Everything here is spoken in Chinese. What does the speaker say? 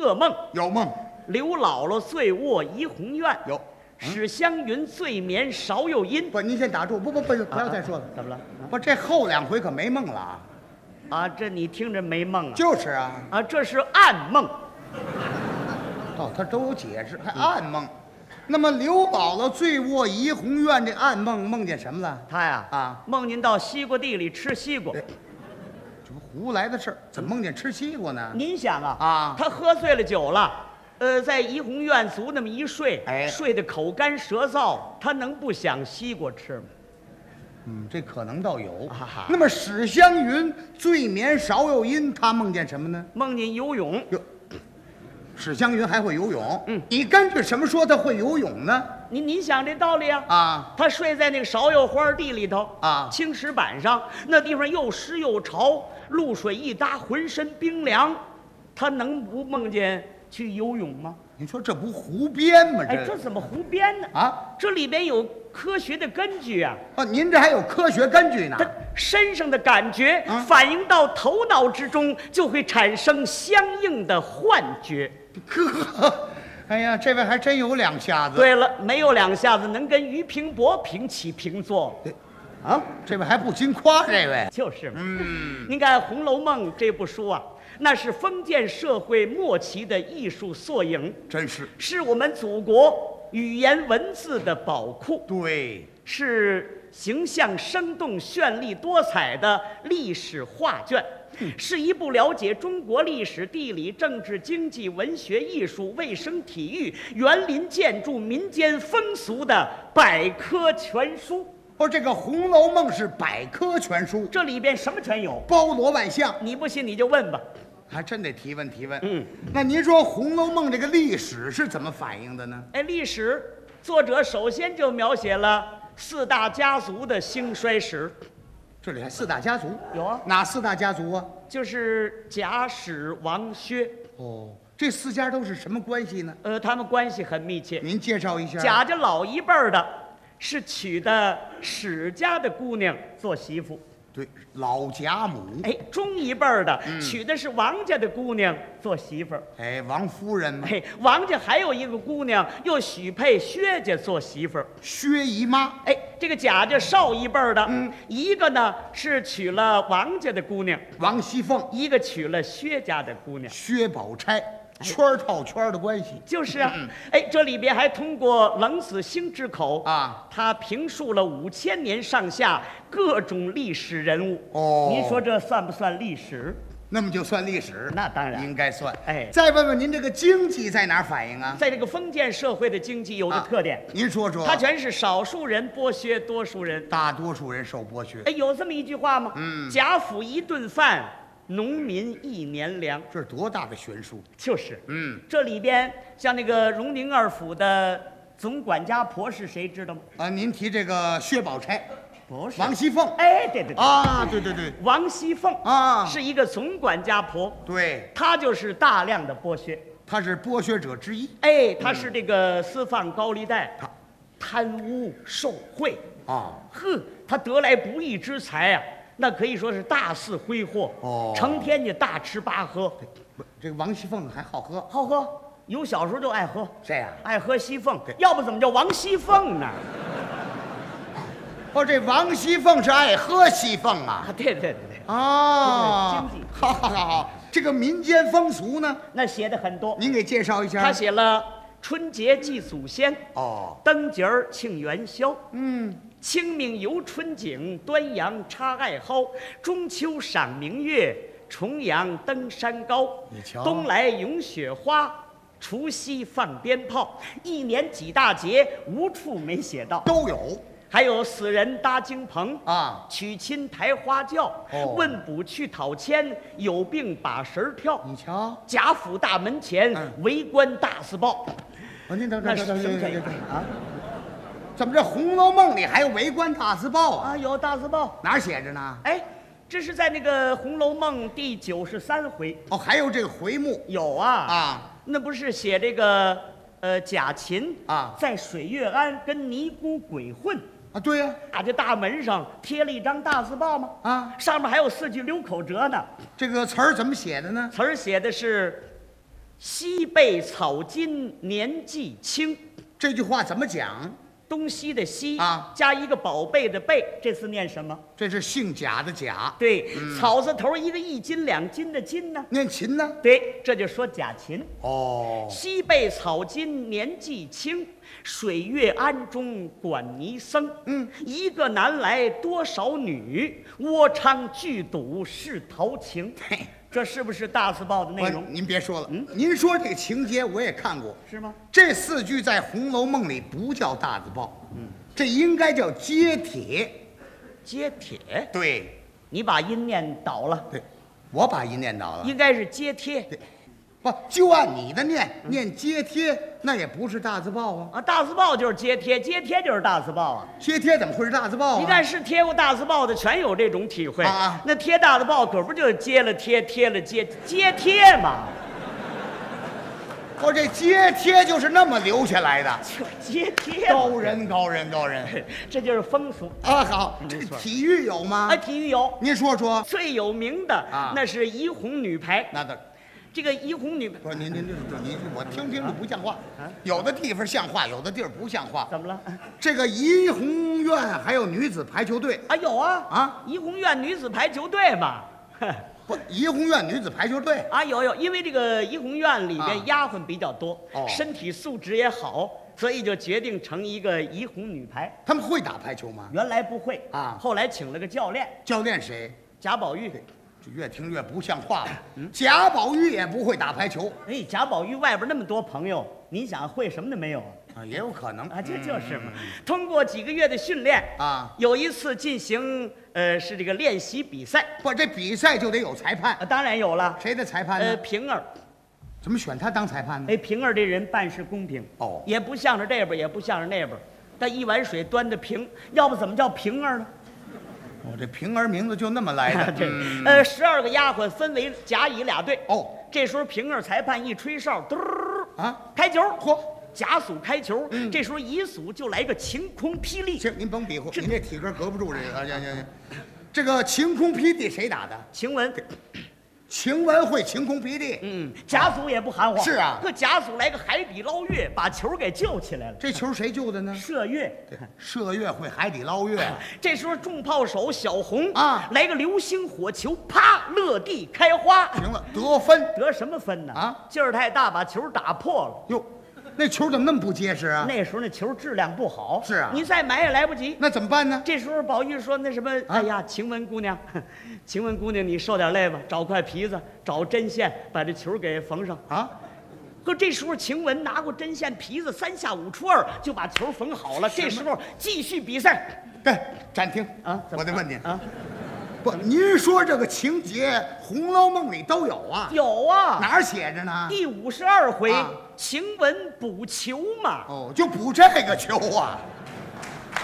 噩梦。 有梦。 刘姥姥醉卧怡红院。 有。 史湘云醉眠少有阴。 不，您先打住，不要再说了。 怎么了？ 不，这后2回可没梦了啊。 啊，这你听着没梦啊？ 就是啊。 啊，这是暗梦。 哦，他都有解释，还暗梦。那么刘姥姥醉卧怡红院，这暗梦梦见什么了？ 他呀，梦见到西瓜地里吃西瓜。 这不胡来的事儿，怎么梦见吃西瓜呢？ 您想啊，他喝醉了酒了，在怡红院足那么一睡，睡得口干舌燥，他能不想西瓜吃吗？ 这可能倒有。那么史湘云醉眠少有阴，他梦见什么呢？ 梦见游泳。 史湘云还会游泳？你根据什么说他会游泳呢？ 您想这道理啊？他睡在那个芍药花地里头青石板上，那地方又湿又潮，露水一搭，浑身冰凉，他能不梦见去游泳吗？ 你说这不胡编吗？ 这怎么胡编呢？这里边有科学的根据啊！ 您这还有科学根据呢？ 他身上的感觉反映到头脑之中，就会产生相应的幻觉。 哎呀，这位还真有2下子。 对了，没有2下子能跟俞平伯平起平坐。 这位还不禁夸，这位就是嘛。您看《红楼梦》这部书啊，那是封建社会末期的艺术缩影， 真是我们祖国语言文字的宝库。 对， 是形象生动、绚丽多彩的历史画卷，是一部了解中国历史、地理、政治、经济、文学、艺术、卫生、体育、园林建筑、民间风俗的百科全书。 这个《红楼梦》是百科全书， 这里边什么全有， 包罗万象。 你不信你就问吧。 还真得提问。那您说《红楼梦》这个历史是怎么反映的呢？ 历史作者首先就描写了4大家族的兴衰史。 这里还4大家族？ 有啊。 哪4大家族啊？ 就是贾、史、王、薛。 这4家都是什么关系呢？ 他们关系很密切。 您介绍一下。 贾家老一辈儿的是娶的史家的姑娘做媳妇。 对，老贾母。 中一辈儿的娶的是王家的姑娘做媳妇儿。 王夫人嘛。 王家还有一个姑娘又许配薛家做媳妇儿， 薛姨妈。 这个贾家少一辈儿的，一个呢是娶了王家的姑娘王熙凤， 一个娶了薛家的姑娘薛宝钗。圈套圈的关系。 就是啊。这里边还通过冷子兴之口他评述了5000年上下各种历史人物。您说这算不算历史？ 那么就算历史。 那当然应该算。再问问您，这个经济在哪儿反映啊？ 在这个封建社会的经济有个特点。 您说说。 它全是少数人剥削多数人， 大多数人受剥削。 有这么一句话吗？贾府一顿饭，农民1年粮。 这是多大的悬殊？ 就是。这里边像那个荣宁2府的总管家婆是谁知道吗？ 您提这个薛宝钗。 不是王熙凤。 对对， 王熙凤是一个总管家婆。 对， 她就是大量的剥削， 她是剥削者之一。 她是这个私放高利贷，贪污受贿她得来不易之财啊，那可以说是大肆挥霍成天就大吃大喝。 这个王熙凤还好喝， 好喝，有小时候就爱喝。 谁呀？ 爱喝西凤，要不怎么叫王熙凤呢？ 这王熙凤是爱喝西凤啊？ 对。经济。 好，这个民间风俗呢？ 那写的很多， 您给介绍一下。 他写了春节祭祖先，灯节儿庆元宵，清明游春景，端阳插艾蒿，中秋赏明月，重阳登山高。 你瞧， 冬来咏雪花，除夕放鞭炮，一年几大节，无处没写到， 都有。 还有死人搭京棚娶亲抬花轿，问卜去讨签，有病把神跳。 你瞧， 贾府大门前围观大字报。 您等那是什么怎么这《红楼梦》里还有围观大字报啊？ 有大字报， 哪儿写着呢？ 这是在那个《红楼梦》第93回。 还有这个回目有那不是写这个贾琴在水月庵跟尼姑鬼混。 对呀， 这大门上贴了一张大字报吗？上面还有4句溜口辙呢。 这个词儿怎么写的呢？ 词儿写的是： 西被草巾年纪轻。 这句话怎么讲？ 东西的西啊， 加一个宝贝的贝，这字念什么？ 这是姓贾的贾。 对，草字头一个一斤两斤的斤呢？ 念秦呢？ 对，这就说贾琴。 哦， 西被草巾年纪轻，水月庵中管尼僧。一个男来多少女，窝娼聚赌是陶情。 嘿， 这是不是大字报的内容？ 您别说了，您说这个情节我也看过， 是吗？ 这4句在《红楼梦》里不叫大字报，这应该叫接帖。 接帖， 对， 你把音念倒了， 对，我把音念倒了。 应该是接贴。 不，就按你的念接贴，那也不是大字报啊。 啊，大字报就是接贴，接贴就是大字报啊。 接贴怎么会是大字报啊？ 你看是贴过大字报的，全有这种体会啊。 那贴大字报可不就是接了贴，贴了接，接贴嘛？ 哦，这接贴就是那么留下来的。 就是接贴， 高人，高人，高人这就是风俗啊！好，这体育有吗？ 啊。体育有， 您说说。 最有名的啊那是怡红女排。 那的， 这个怡红女不是您，我听着不像话。有的地方像话，有的地儿不像话。 怎么了？ 这个怡红院还有女子排球队啊，有啊啊， 怡红院女子排球队嘛。 不，怡红院女子排球队啊，有，因为这个怡红院里边丫鬟比较多， 哦身体素质也好，所以就决定成一个怡红女排。 他们会打排球吗？ 原来不会啊后来请了个教练教练谁？ 贾宝玉。 这越听越不像话了。贾宝玉也不会打排球哎，贾宝玉外边那么多朋友，您想会什么都没有啊？ 啊，也有可能啊，这就是嘛。通过几个月的训练啊， 有一次进行是这个练习比赛不，这比赛就得有裁判， 当然有了。 谁的裁判呢？ 平儿。 怎么选他当裁判呢？ 哎，平儿这人办事公平哦也不向着这边，也不向着那边，但一碗水端得平，要不怎么叫平儿呢？ 我这平儿名字就那么来的。 对，12个丫鬟分为甲乙俩队。 哦， 这时候平儿裁判一吹哨，嘟儿啊， 开球。 嚯， 甲组开球，这时候乙组就来个晴空霹雳。 行，您甭比划，您这体格隔不住这个。行，这个晴空霹雳谁打的？ 晴雯。 晴雯会晴空霹雳。 甲组也不含糊。 是啊， 搁甲组来个海底捞月，把球给救起来了。 这球谁救的呢？ 麝月。 麝月会海底捞月。 这时候重炮手小红啊， 来个流星火球，啪，落地开花。 行了，得分。 得什么分呢？ 啊， 劲儿太大，把球打破了。 哟，那球怎么那么不结实啊？ 那时候那球质量不好。 是啊， 你再买也来不及。 那怎么办呢？ 这时候宝玉说：“那什么，哎呀，晴雯姑娘，晴雯姑娘，你受点累吧，找块皮子，找针线，把这球给缝上啊。” 可这时候晴雯拿过针线皮子，3下5除2就把球缝好了。这时候继续比赛。 对，暂停啊！ 我得问您啊， 不，您说这个情节《红楼梦》里都有啊？ 有啊， 哪儿写着呢？ 第52回， 啊晴雯补球嘛。 哦，就补这个球啊。